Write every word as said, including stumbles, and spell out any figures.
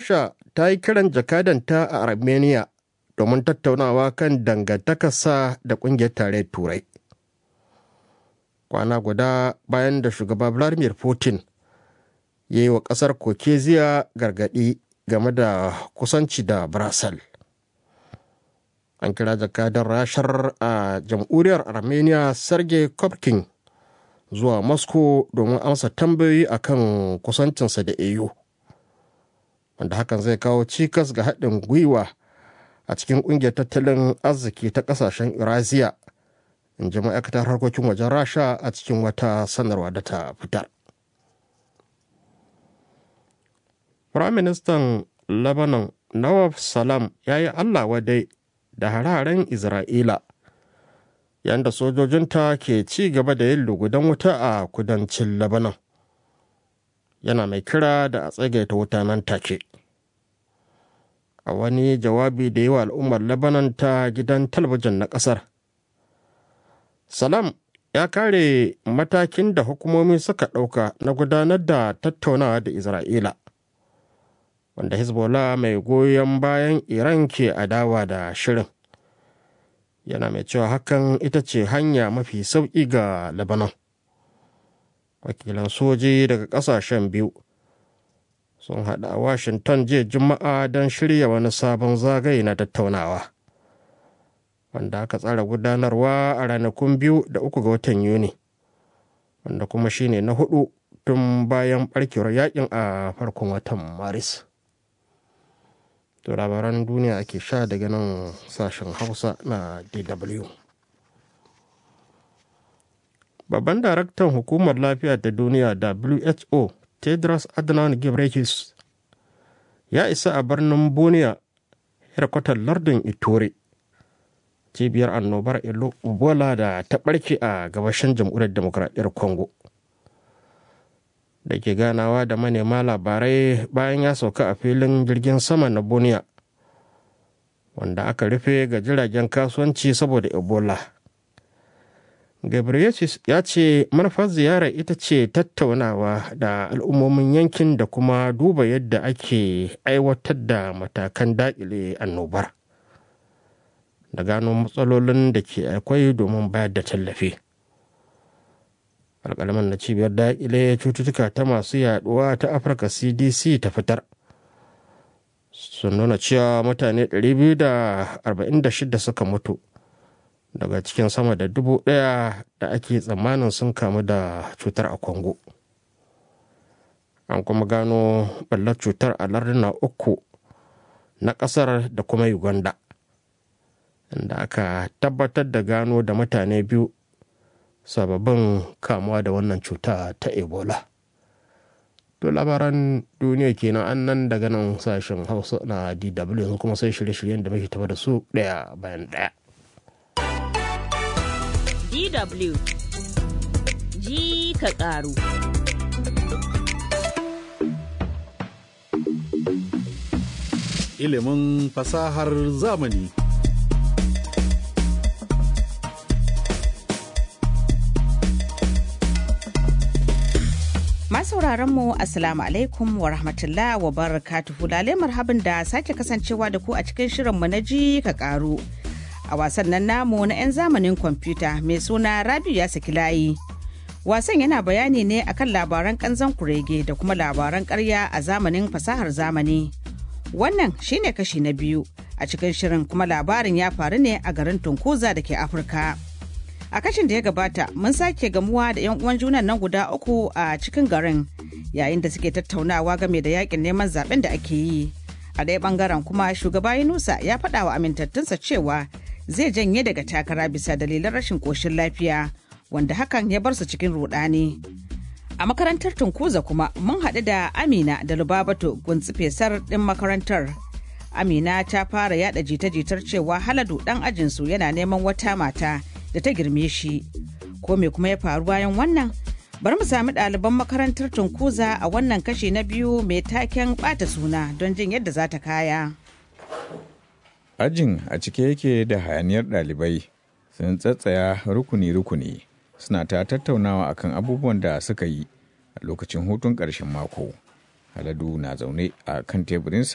Rasha ta yi kiran jakadanta a Armenia domin tattaunawa kan dangantakarsa da ƙungiyar tarayyar Turai. Kwana guda bayan da shugaba Vladimir Putin ya yi wa ƙasar Caucasia gargaɗi game da kusanci da Brussels. An kira jakadan Rashar a jamhuriyar Armenia Sergei Kopkin zuwa Moscow domin amsa tambayoyi akan kusancinsa da E U, wanda hakan zai kawo cikas ga haɗin gwiwa a cikin ƙungiyar tattalin arziki ta ƙasashen Eurasia, in ji ma'aikatar harkokin wajen Rasha a cikin wata sanarwa da ta fitar. Firaministan Lebanon Nawaf Salam ya yi Allah wadai da hare-haren Isra'ila, yayin da sojojinta ke ci gaba da yin lugudan wuta a kudancin Lebanon. Yana mai kira da a tsagaita wuta nan take. A wani jawabi da yi wa al'ummar Lebanon ta gidan talabijin na ƙasar, Salam ya kare matakin da hukumomi suka ɗauka na gudanar da tattaunawa da Isra'ila, wanda Hezbollah mai goyon bayan Iran ke adawa da shirin. Yana mai cewa hakan ita ce hanya mafi sauƙi ga Lebanon. Wakilan soji daga ƙasashen biyu sun haɗa a Washington jiya Juma'a don shirya wani sabon zagaye na tattaunawa, wanda aka tsara gudanarwa a ranakun biyu da uku ga watan Yuni, wanda kuma shine na hudu tun bayan barkewar yakin a farkon watan Maris. To labaran duniya ake sha daga nan sashen Hausa na D W. Babban daraktan hukumar lafiya ta duniya W H O Tedros Adhanom Ghebreyesus ya isa a birnin Bunia, harkwatar lardin Ituri, cibiyar annobar Ebola da ta barke a gabashin jamhuriyar demokradiyyar Congo. Da ke ganawa da manema labarai bayan ya sauka a filin jirgin sama na Bunia, wanda aka rufe ga jiragen kasuwanci saboda Ebola. Ghebreyesus ya ce manufar ziyarar ita ce tattaunawa da al'ummomin yankin da kuma duba yadda ake aiwatar da matakan daƙile annobar, da gano matsalolin da ke akwai domin bayar da tallafi. Alƙalaman na cibiyar daƙile cututtuka ta masu yaduwa ta Afirka C D C ta fitar sun nuna cewa mutane ɗari biyu da arba'in da shida suka mutu daga cikin sama da dubu ɗaya da ake tsammanin sun kamu da cutar a Congo. An kuma gano ɓallar cutar a larduna uku na ƙasar da kuma Uganda, inda aka tabbatar da gano da mutane biyu sababbin kamuwa da wannan cuta ta Ebola. To labaran duniya kenan an nan daga nan sashen Hausa na D W, yanzu kuma sai shirye-shiryen da muke tafa da su ɗaya bayan ɗaya. D W ji ka ƙaru. Ilimin fasahar zamani. Masauraran mu Assalamu alaikum wa rahmatullah wa barakatuhu. Lale marhaban da sake kasancewa da ku a cikin shirinmu na ji ka ƙaru. A wasan nan namu na 'yan zamanin kwamfuta mai suna Rabiu ya saki layi. Wasan yana bayani ne akan labaran kanzon kurege da kuma labaran ƙarya a zamanin fasahar zamani. Wannan shine kashi na biyu a cikin shirin, kuma labarin ya faru ne a garin Tunkuza da ke Afirka. A kashin da ya gabata mun sake gamuwa da 'yan uwan junan nan guda uku a cikin garin yayin da suke tattaunawa game da yakin neman zaben da ake yi. A ɗaya bangaren kuma shugaba Yunusa ya faɗa wa amintattunsa cewa zai janye daga takara bisa dalilan rashin ƙoshin lafiya, wanda hakan ya bar su cikin rudani. A makarantar Tunkuza kuma mun haɗu da Amina da Lubabatu guntsifesar ɗin makarantar. Amina ta fara yada jita-jitar cewa Haladu ɗan ajinsu yana neman wata mata da ta girme shi. Ko me kuma ya faru bayan wannan? Bari mu sami ɗaliban makarantar Tunkuza a wannan kashi na biyu mai taken ɓata suna don jin yadda za ta kaya. Ajin a cike yake da hayaniyar ɗalibai sun tsatsaya rukuni-rukuni suna ta tattaunawa akan abubuwan da suka yi a lokacin hutun ƙarshen mako. Haladu na zaune a kan teburinsa